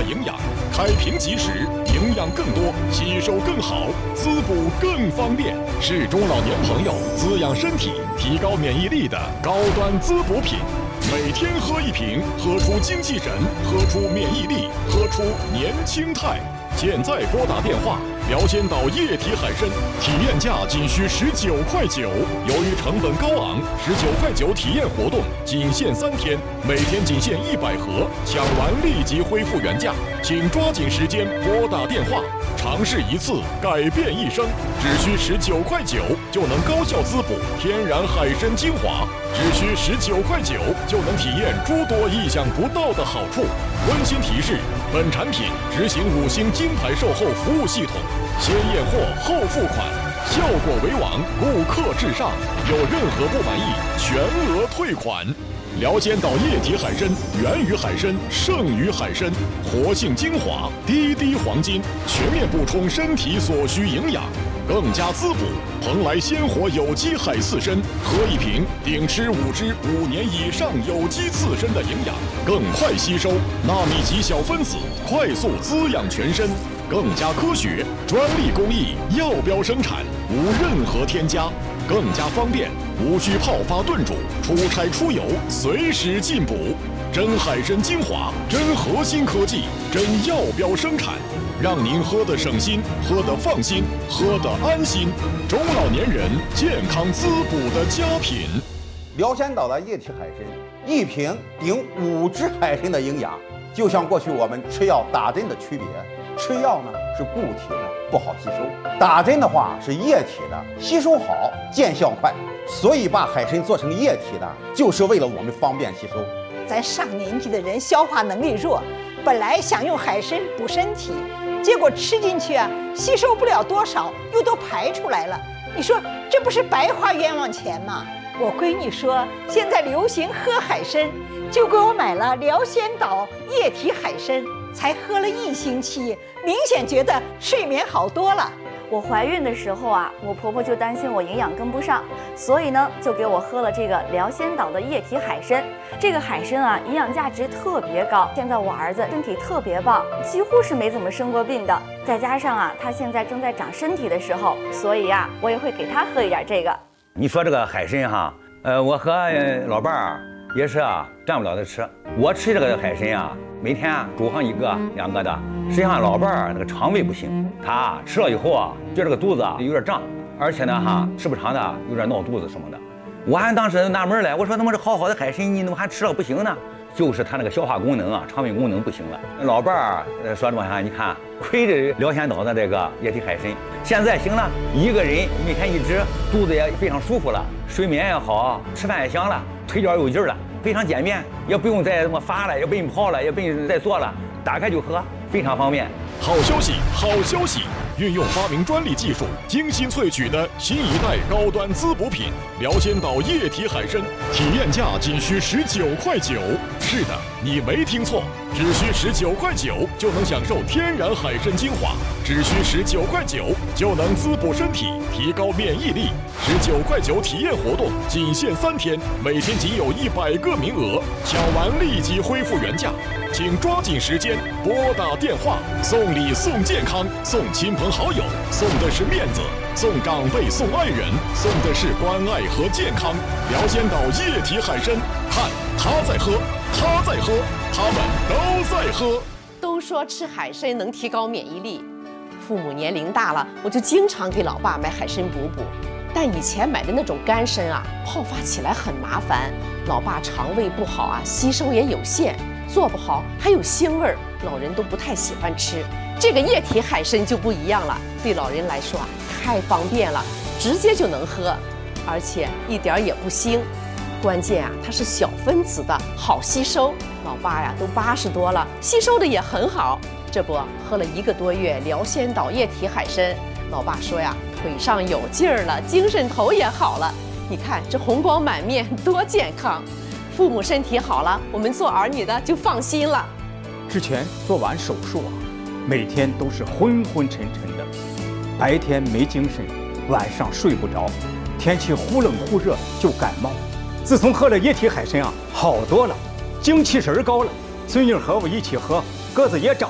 营养，开瓶即食，营养更多，吸收更好，滋补更方便，是中老年朋友滋养身体、提高免疫力的高端滋补品。每天喝一瓶，喝出精气神，喝出免疫力，喝出年轻态。现在拨打电话，辽仙岛液体海参体验价仅需19.9块。由于成本高昂，19.9块体验活动仅限3天，每天仅限100盒，抢完立即恢复原价。请抓紧时间拨打电话，尝试一次改变一生，只需19.9块就能高效滋补天然海参精华，只需19.9块就能体验诸多意想不到的好处。温馨提示：本产品执行5星金牌售后服务系统，先验货后付款，效果为王，顾客至上。有任何不满意，全额退款。辽仙岛液体海参源于海参，胜于海参，活性精华，滴滴黄金，全面补充身体所需营养，更加滋补。蓬莱鲜活有机海刺参，喝一瓶顶吃5只5年以上有机刺参的营养，更快吸收纳米级小分子，快速滋养全身，更加科学，专利工艺，药标生产，无任何添加，更加方便，无需泡发炖煮，出差出游随时进补。真海参精华，真核心科技，真药标生产，让您喝得省心，喝得放心，喝得安心。中老年人健康滋补的佳品。 辽仙岛的液体海参，一瓶顶5只海参的营养。就像过去我们吃药打针的区别，吃药呢是固体的，不好吸收；打针的话是液体的，吸收好，见效快。所以把海参做成液体的，就是为了我们方便吸收。 咱上年纪的人消化能力弱，本来想用海参补身体，结果吃进去啊，吸收不了多少，又都排出来了。你说这不是白花冤枉钱吗？我闺女说现在流行喝海参，就给我买了辽仙岛液体海参，才喝了1星期，明显觉得睡眠好多了。 我怀孕的时候啊，我婆婆就担心我营养跟不上，所以呢，就给我喝了这个辽仙岛的液体海参。这个海参啊，营养价值特别高。现在我儿子身体特别棒，几乎是没怎么生过病的。再加上啊，他现在正在长身体的时候，所以啊，我也会给他喝一点这个。 你说这个海参哈，我和老伴儿也是啊，占不了的吃。我吃这个海参啊，每天煮上1个2个的。实际上老伴儿那个肠胃不行，他吃了以后啊，觉得这个肚子有点胀，而且呢哈，时不常的有点闹肚子什么的。我还当时纳闷来，我说他妈这好好的海参，你怎么还吃了不行呢？就是他那个消化功能啊，肠胃功能不行了。老伴儿说这么哈，你看亏着辽仙岛的这个液体海参，现在行了，1个人每天1只，肚子也非常舒服了，睡眠也好，吃饭也香了，腿脚有劲了，非常简便，也不用再什么发了，也不用泡了，也不用再做了，打开就喝，非常方便。 好消息，好消息！运用发明专利技术，精心萃取的新一代高端滋补品辽仙岛液体海参，体验价仅需19.9块。是的，你没听错，只需19.9块就能享受天然海参精华，只需19.9块就能滋补身体，提高免疫力。19.9块体验活动仅限3天，每天仅有100个名额，抢完立即恢复原价。请抓紧时间拨打电话，送礼送健康，送亲朋好友，送的是面子，送长辈送爱人，送的是关爱和健康。辽仙岛液体海参，看他在喝，他在喝，他们都在喝。 都说吃海参能提高免疫力，父母年龄大了，我就经常给老爸买海参补补。但以前买的那种干参啊，泡发起来很麻烦，老爸肠胃不好啊，吸收也有限，做不好还有腥味儿，老人都不太喜欢吃。这个液体海参就不一样了，对老人来说啊，太方便了，直接就能喝，而且一点也不腥。关键啊，它是小分子的，好吸收。老爸呀，都80多了，吸收的也很好。这不，喝了1个多月辽仙岛液体海参，老爸说呀，腿上有劲儿了，精神头也好了。你看这红光满面，多健康！父母身体好了，我们做儿女的就放心了。 之前做完手术啊，每天都是昏昏沉沉的，白天没精神，晚上睡不着，天气忽冷忽热就感冒。自从喝了液体海参啊，好多了，精气神高了。孙女和我一起喝，个子也长。